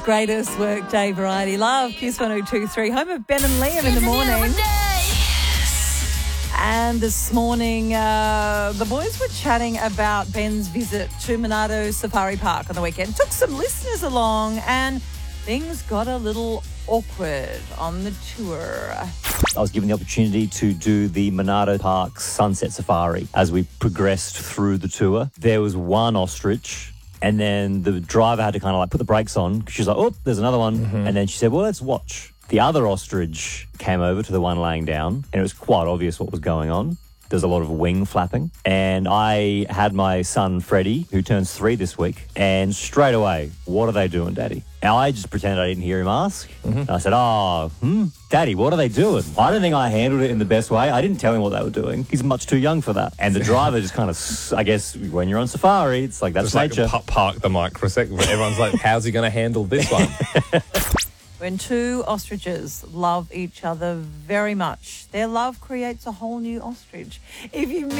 Greatest workday variety. Love, Kiss 102.3. Home of Ben and Liam in the morning. And this morning, the boys were chatting about Ben's visit to Monado Safari Park on the weekend. Took some listeners along and things got a little awkward on the tour. I was given the opportunity to do the Monado Park Sunset Safari. As we progressed through the tour, there was one ostrich, and then the driver had to kind of like put the brakes on. She was like, oh, there's another one. And then she said, well, let's watch. The other ostrich came over to the one laying down, and it was quite obvious what was going on. There's a lot of wing flapping. And I had my son, Freddie, who turns 3 this week, and straight away, what are they doing, Daddy? And I just pretended I didn't hear him ask. And I said, Daddy, what are they doing? I don't think I handled it in the best way. I didn't tell him what they were doing. He's much too young for that. And the driver just kind of, I guess, when you're on safari, it's like, that's just nature. like park the mic for a second. Everyone's like, how's he going to handle this one? When two ostriches love each other very much, their love creates a whole new ostrich. If you